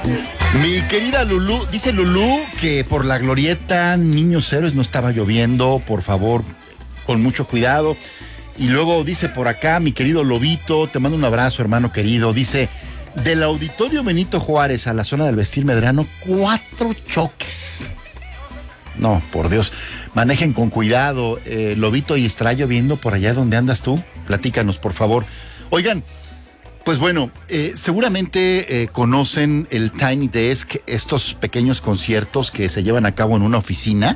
Mi querida Lulú, dice Lulú que por la glorieta Niños Héroes no estaba lloviendo, por favor, con mucho cuidado. Y luego dice por acá, mi querido Lobito, te mando un abrazo, hermano querido. Dice, del Auditorio Benito Juárez a la zona del Vestir Medrano, 4 choques. No, por Dios, manejen con cuidado. Lobito, y estará lloviendo por allá donde andas tú. Platícanos, por favor. Oigan, pues bueno, seguramente conocen el Tiny Desk, estos pequeños conciertos que se llevan a cabo en una oficina.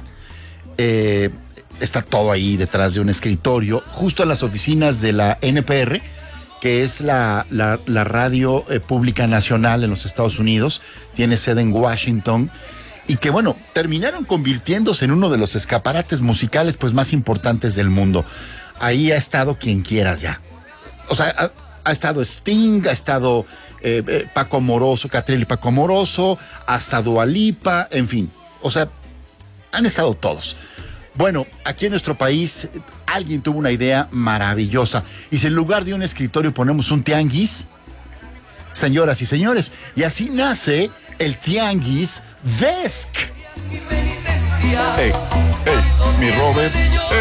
Está todo ahí detrás de un escritorio, justo en las oficinas de la NPR, que es la radio pública nacional en los Estados Unidos. Tiene sede en Washington. Y que, bueno, terminaron convirtiéndose en uno de los escaparates musicales pues más importantes del mundo. Ahí ha estado quien quieras ya. O sea, ha estado Sting, ha estado Paco Moroso, Catriel y Paco Moroso, hasta Dua Lipa, en fin. O sea, han estado todos. Bueno, aquí en nuestro país alguien tuvo una idea maravillosa. Y si en lugar de un escritorio ponemos un tianguis, señoras y señores, y así nace el Tianguis Desk. Hey, mi Robert,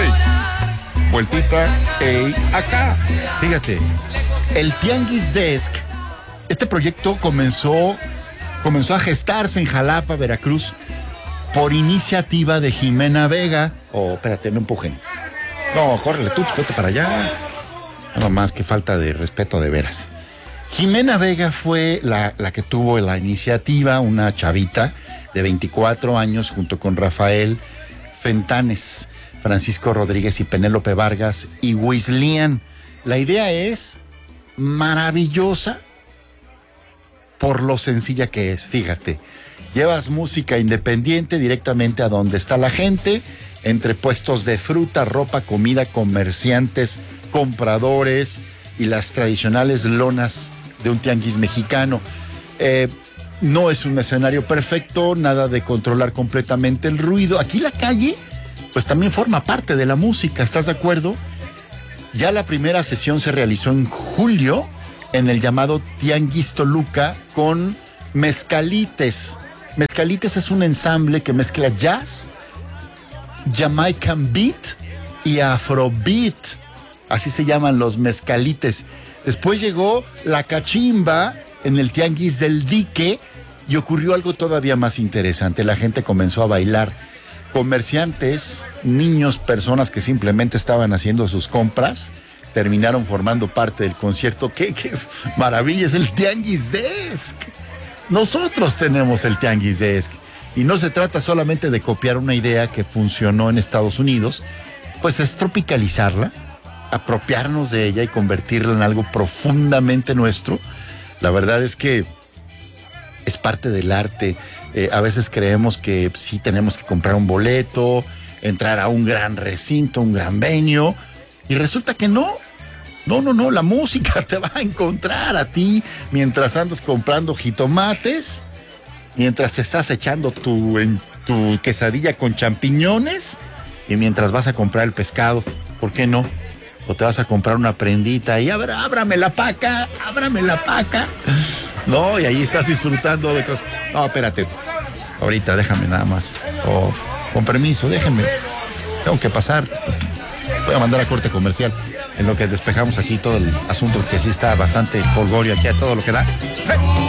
vueltita, acá. Fíjate, el Tianguis Desk, este proyecto comenzó a gestarse en Jalapa, Veracruz, por iniciativa de Jimena Vega. Espérate, no empujen. No, córrele tú, vete para allá. Nada más, que falta de respeto de veras. Jimena Vega fue la que tuvo la iniciativa, una chavita de 24 años, junto con Rafael Fentanes, Francisco Rodríguez y Penélope Vargas y Wislian. La idea es maravillosa por lo sencilla que es. Fíjate, llevas música independiente directamente a donde está la gente, entre puestos de fruta, ropa, comida, comerciantes, compradores y las tradicionales lonas de un tianguis mexicano. No es un escenario perfecto, nada de controlar completamente el ruido. Aquí la calle, pues también forma parte de la música, ¿estás de acuerdo? Ya la primera sesión se realizó en julio en el llamado Tianguis Toluca con Mezcalites. Mezcalites es un ensamble que mezcla jazz, Jamaican beat y Afrobeat. Así se llaman los Mezcalites. Después llegó la cachimba en el Tianguis del Dique y ocurrió algo todavía más interesante. La gente comenzó a bailar. Comerciantes, niños, personas que simplemente estaban haciendo sus compras, terminaron formando parte del concierto. ¡Qué maravilla! Es el Tianguis Desk. Nosotros tenemos el Tianguis Desk. Y no se trata solamente de copiar una idea que funcionó en Estados Unidos, pues es tropicalizarla, apropiarnos de ella y convertirla en algo profundamente nuestro. La verdad es que es parte del arte. A veces creemos que sí tenemos que comprar un boleto, entrar a un gran recinto, un gran venue, y resulta que no. No, la música te va a encontrar a ti mientras andas comprando jitomates, mientras estás echando tu quesadilla con champiñones y mientras vas a comprar el pescado. ¿Por qué no? O te vas a comprar una prendita y ábrame la paca. No, y ahí estás disfrutando de cosas. No, espérate. Ahorita déjame nada más. Con permiso, déjenme. Tengo que pasar. Voy a mandar a corte comercial en lo que despejamos aquí todo el asunto, que sí está bastante polgorio aquí a todo lo que da. ¡Hey!